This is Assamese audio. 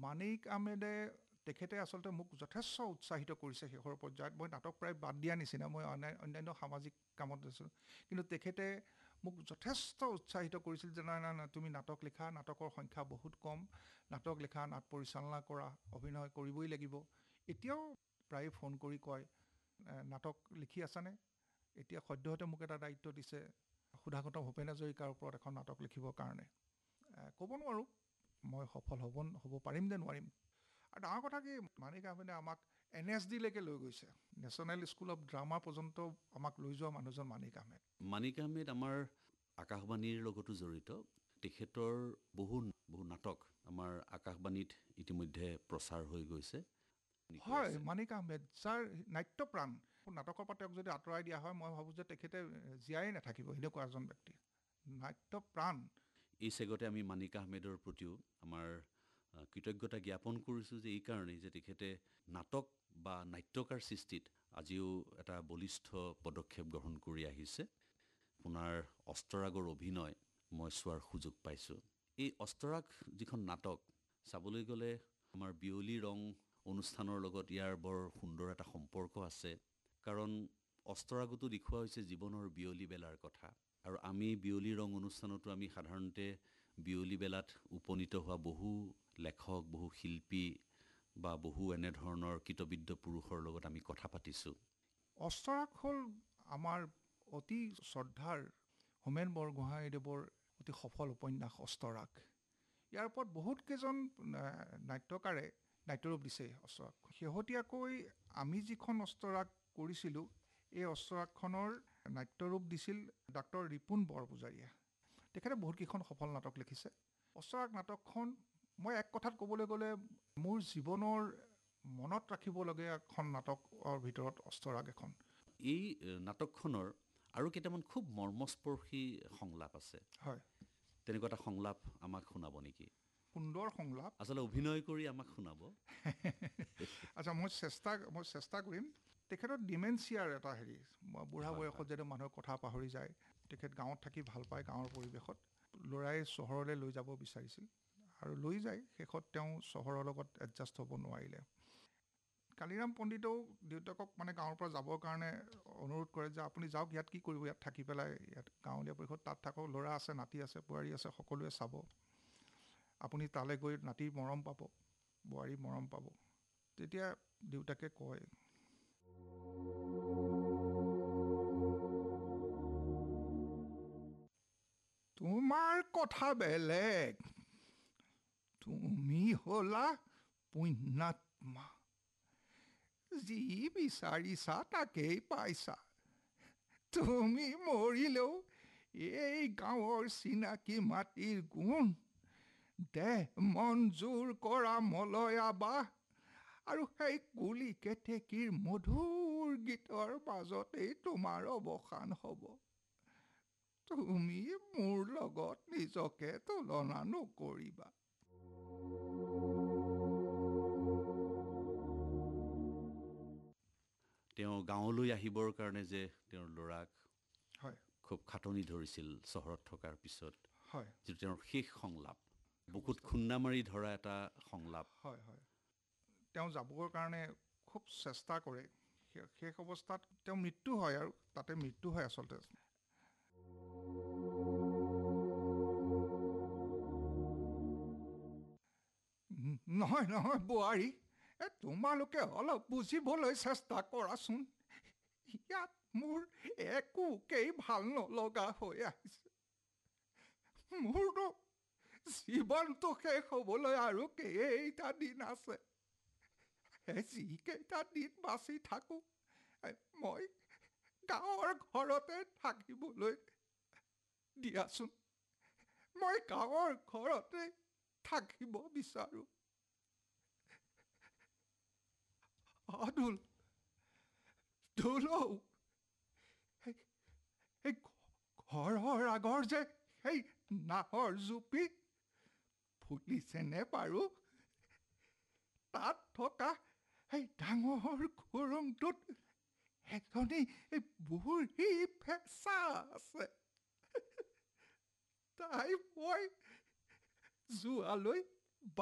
মানিক আহমেদে তেখেতে আচলতে মোক যথেষ্ট উৎসাহিত কৰিছে শেষৰ পৰ্যায়ত। মই নাটক প্ৰায় বাদ দিয়া নিচিনা, মই অন্যান্য সামাজিক কামত আছোঁ, কিন্তু তেখেতে মোক যথেষ্ট উৎসাহিত কৰিছিল যে নাই নাই নাই তুমি নাটক লিখা, নাটকৰ সংখ্যা বহুত কম, নাটক লিখা, নাট পৰিচালনা কৰা, অভিনয় কৰিবই লাগিব। এতিয়াও প্ৰায় ফোন কৰি কয় নাটক লিখি আছানে? এতিয়া সদ্যহতে মোক এটা দায়িত্ব দিছে সুধাগত ভূপেন হাজৰিকাৰ ওপৰত এখন নাটক লিখিবৰ কাৰণে। ক'ব নোৱাৰোঁ মই সফল হ'ব পাৰিম নে নোৱাৰিম। আৰু ডাঙৰ কথা কি, মানিক আহমেদে আমাক NSD-লৈকে লৈ গৈছে, নেশ্যনেল স্কুল অফ ড্ৰামা পৰ্যন্ত আমাক লৈ যোৱা মানুহজন মানিক আহমেদ। মানিক আহমেদ আমাৰ আকাশবাণীৰ লগতো জড়িত। তেখেতৰ বহু নাটক আমাৰ আকাশবাণীত ইতিমধ্যে প্ৰচাৰ হৈ গৈছে। হয়, মানিক আহমেদ যাৰ নাট্যপ্ৰাণ, নাটকৰ পৰা তেওঁক যদি আঁতৰাই দিয়া হয় মই ভাবোঁ যে তেখেতে জীয়াই নাথাকিব। এনেকুৱা এজন ব্যক্তি, নাট্যপ্ৰাণ। এই চেগতে আমি মানিক আহমেদৰ প্ৰতিও আমাৰ কৃতজ্ঞতা জ্ঞাপন কৰিছোঁ যে এই কাৰণেই যে তেখেতে নাটক বা নাট্যকাৰ সৃষ্টিত আজিও এটা বলিষ্ঠ পদক্ষেপ গ্ৰহণ কৰি আহিছে। আপোনাৰ অস্তৰাগৰ অভিনয় মই চোৱাৰ সুযোগ পাইছোঁ। এই অস্তৰাগ যিখন নাটক চাবলৈ গ'লে আমাৰ বিয়লি ৰং অনুষ্ঠানৰ লগত ইয়াৰ বৰ সুন্দৰ এটা সম্পৰ্ক আছে। কাৰণ অস্তৰাগতো দেখুওৱা হৈছে জীৱনৰ বিয়লি বেলাৰ কথা। আৰু আমি বিয়লি ৰং অনুষ্ঠানতো আমি সাধাৰণতে বিয়লি বেলাত উপনীত হোৱা বহু লেখক, বহু শিল্পী বা বহু এনেধৰণৰ কৃতবিদ্য পুৰুষৰ লগত আমি কথা পাতিছোঁ। অস্তৰাগ হ'ল আমাৰ অতি শ্ৰদ্ধাৰ হোমেন বৰগোহাঁইদেৱৰ অতি সফল উপন্যাস অস্তৰাগ। ইয়াৰ ওপৰত বহুতকেইজন নাট্যকাৰে নাট্যৰূপ দিছে অস্তৰাগ। শেহতীয়াকৈ আমি যিখন অস্তৰাগ কৰিছিলোঁ, এই অস্তৰাগখনৰ নাট্যৰূপ দিছিল ডাক্তৰ ৰিপুণ বৰপূজাৰীয়ে। তেখেতে বহুতকেইখন সফল নাটক লিখিছে। অস্তৰাগ নাটকখন মই এক কথাত ক'বলৈ গ'লে মোৰ জীৱনৰ মনত ৰাখিবলগীয়া এখন নাটকৰ ভিতৰত অস্তৰাগ এখন। এই নাটকখনৰ আৰু কেইটামান খুব মৰ্মস্পৰ্শী সংলাপ আছে। হয়, তেনেকুৱা এটা সংলাপ আমাক শুনাব নেকি? সুন্দৰ সংলাপ। আচলতে অভিনয় কৰি আমাক শুনাব। আচ্ছা, মই চেষ্টা কৰিম। তেখেতৰ ডিমেনচিয়াৰ এটা বুঢ়া বয়সত যেতিয়া মানুহৰ কথা পাহৰি যায়, তেখেত গাঁৱত থাকি ভাল পায়, গাঁৱৰ পৰিৱেশত। ল'ৰাই চহৰলৈ লৈ যাব বিচাৰিছিল আৰু লৈ যায়। শেষত তেওঁ চহৰৰ লগত এডজাষ্ট হ'ব নোৱাৰিলে। কালিৰাম পণ্ডিতেও দেউতাকক গাঁৱৰ পৰা যাবৰ কাৰণে অনুৰোধ কৰে যে আপুনি যাওক, ইয়াত কি কৰিব, ইয়াত থাকি পেলাই, ইয়াত গাঁৱলীয়া পৰিৱেশত তাত থাকক, ল'ৰা আছে, নাতি আছে, বোৱাৰী আছে, সকলোৱে চাব, আপুনি তালৈ গৈ নাতিৰ মৰম পাব, বোৱাৰীৰ মৰম পাব। তেতিয়া দেউতাকে কয়, তোমাৰ কথা বেলেগ, তুমি হলা পুণ্যাত্মা, যি বিচাৰিছা তাকেই পাইছা। তুমি মৰিলেও এই গাঁৱৰ চিনাকি মাটিৰ গুণ, দেহ মঞ্জুৰ কৰা মলয়া বাহ আৰু সেই কুলি কেতেকীৰ মধুৰ গীতৰ মাজতেই তোমাৰ অৱসান হ'ব। তুমি মোৰ লগত নিজকে তুলনা নকৰিবা। তেওঁ গাঁৱলৈ আহিবৰ কাৰণে যে তেওঁৰ ল'ৰাক হয়, খুব খাটনি ধৰিছিল চহৰত থকাৰ পিছত, হয়, যিটো তেওঁৰ শেষ সংলাপ, বুকুত খুন্দা মাৰি ধৰা এটা সংলাপ। হয়, হয়। তেওঁ যাবৰ কাৰণে খুব চেষ্টা কৰে। শেষ অৱস্থাত তেওঁ মৃত্যু হয়, আৰু তাতে মৃত্যু হয় আচলতে। নহয় নহয় বোৱাৰী, তোমালোকে অলপ বুজিবলৈ চেষ্টা কৰাচোন। ইয়াত মোৰ একোকেই ভাল নলগা হৈ আহিছে। মোৰতো জীৱনটো শেষ হ'বলৈ আৰু কেইটা দিন আছে। যিকেইটা দিন বাচি থাকোঁ, মই গাঁৱৰ ঘৰতে থাকিবলৈ দিয়াচোন। মই গাঁৱৰ ঘৰতে থাকিব বিচাৰোঁ। দুলৌ, এই ঘৰৰ আগৰ যে সেই নাহৰ জুপি ফুলিছেনে বাৰু? তাত থকা সেই ডাঙৰ খুৰুংটোত এজনী বুঢ়ী ফেঁচা আছে। তাই মই যোৱালৈ